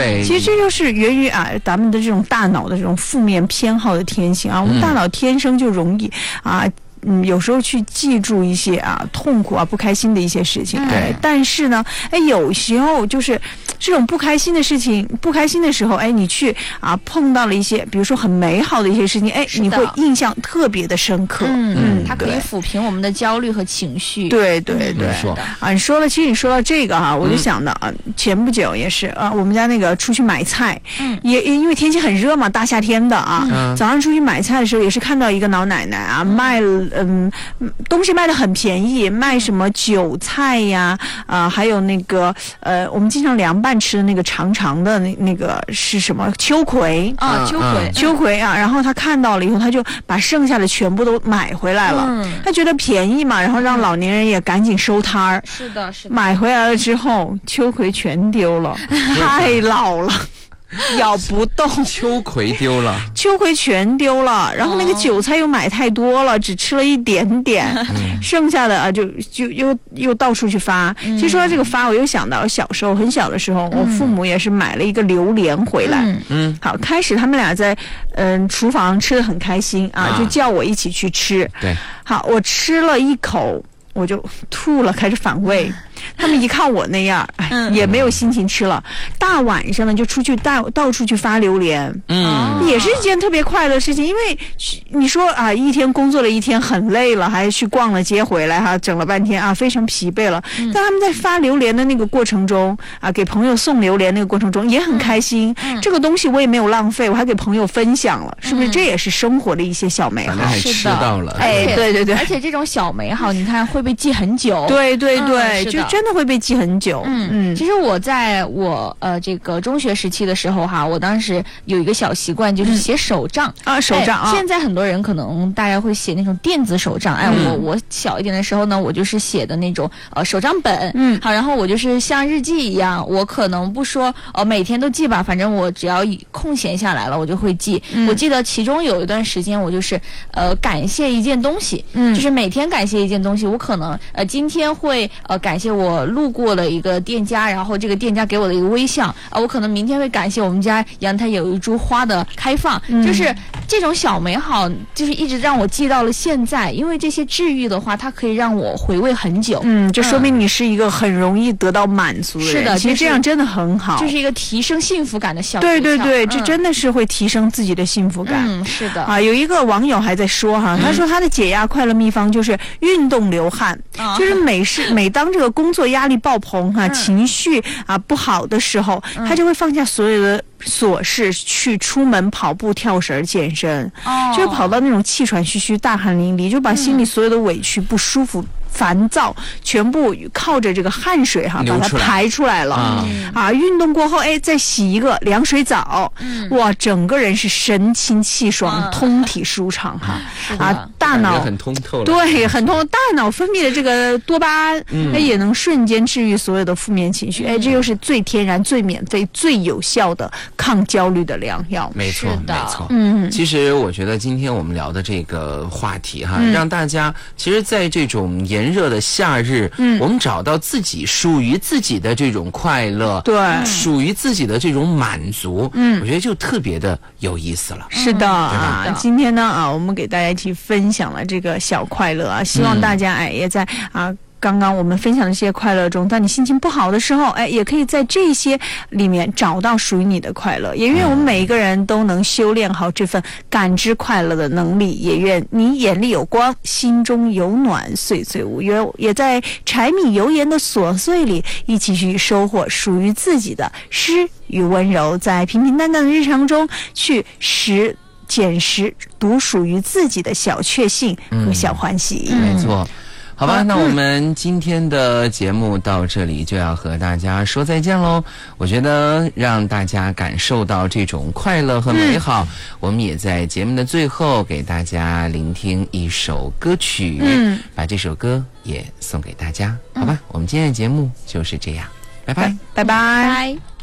对， 其实这就是源于咱们的这种大脑的这种负面偏好的天性啊，我们大脑天生就容易有时候去记住一些痛苦不开心的一些事情，但是呢，有时候就是这种不开心的事情，不开心的时候，你去碰到了一些，比如说很美好的一些事情，你会印象特别的深刻。 它可以抚平我们的焦虑和情绪。 对，你说了，其实你说到这个我就想到前不久也是我们家那个出去买菜，也因为天气很热嘛，大夏天的早上出去买菜的时候，也是看到一个老奶奶卖东西卖得很便宜，卖什么韭菜呀，还有那个我们经常凉拌吃的那个长长的那个是什么秋葵秋葵然后他看到了以后，他就把剩下的全部都买回来了，他觉得便宜嘛，然后让老年人也赶紧收摊儿。 是的， 买回来了之后，秋葵全丢了，太老了。咬不动， 秋葵丢了， 秋葵全丢了，然后那个韭菜又买太多了，只吃了一点点，剩下的就又到处去发。其实说到这个发，我又想到小时候很小的时候，我父母也是买了一个榴莲回来，好，开始他们俩在厨房吃得很开心就叫我一起去吃， 对， 好，我吃了一口我就吐了，开始反胃。他们一看我那样，也没有心情吃了。大晚上呢，就出去到处去发榴莲，也是一件特别快乐的事情。因为你说一天工作了一天很累了，还去逛了街回来整了半天非常疲惫了。但他们在发榴莲的那个过程中给朋友送榴莲那个过程中也很开心。这个东西我也没有浪费，我还给朋友分享了，是不是？这也是生活的一些小美好。 还吃到了， 对， 而且这种小美好，你看会被记很久。 对，就真的会被记很久。 其实我在我这个中学时期的时候我当时有一个小习惯，就是写手账手账现在很多人可能大家会写那种电子手账，我小一点的时候呢，我就是写的那种手账本，好，然后我就是像日记一样，我可能不说每天都记吧，反正我只要空闲下来了，我就会记。我记得其中有一段时间，我就是感谢一件东西，就是每天感谢一件东西，我可能今天会感谢我路过了一个店家，然后这个店家给我的一个微笑我可能明天会感谢我们家阳台有一株花的开放，就是这种小美好，就是一直让我记到了现在。因为这些治愈的话，它可以让我回味很久。 这说明你是一个很容易得到满足的人。 是的， 其实这样真的很好， 就是一个提升幸福感的小对，这真的是会提升自己的幸福感。 是的有一个网友还在说他说他的解压快乐秘方就是运动流汗，就是每当这个工作压力爆棚情绪不好的时候，他就会放下所有的琐事，去出门跑步、跳绳、健身，就跑到那种气喘吁吁、大汗淋漓，就把心里所有的委屈、不舒服、烦躁全部靠着这个汗水把它排出来了。运动过后再洗一个凉水澡，哇，整个人是神清气爽，通体舒畅大脑很通透了， 对，很通，大脑分泌的这个多巴胺也能瞬间治愈所有的负面情绪。这又是最天然、最免费、最有效的抗焦虑的良药。 没错。其实我觉得今天我们聊的这个话题让大家其实在这种炎热的夏日，我们找到自己属于自己的这种快乐， 对， 属于自己的这种满足，我觉得就特别的有意思了。 是的今天呢我们给大家一起分享了这个小快乐希望大家也在刚刚我们分享的这些快乐中，当你心情不好的时候，也可以在这些里面找到属于你的快乐。也愿我们每一个人都能修炼好这份感知快乐的能力，也愿你眼里有光，心中有暖，岁岁无忧。也在柴米油盐的琐碎里，一起去收获属于自己的诗与温柔，在平平淡淡的日常中去捡拾独属于自己的小确幸和小欢喜。 没错。好吧，那我们今天的节目到这里就要和大家说再见喽。我觉得让大家感受到这种快乐和美好，我们也在节目的最后给大家聆听一首歌曲，把这首歌也送给大家。好吧，我们今天的节目就是这样，拜拜， 拜拜。